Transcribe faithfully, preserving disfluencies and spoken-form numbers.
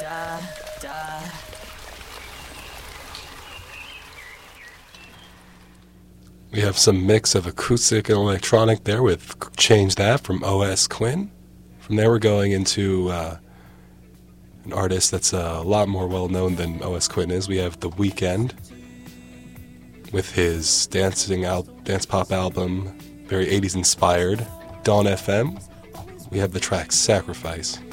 We have some mix of acoustic and electronic there with Change That from O S. Quinn. From there we're going into uh, an artist that's a lot more well-known than O S. Quinn is. We have The Weeknd with his dancing al- dance pop album, very eighties inspired, Dawn F M. We have the track Sacrifice.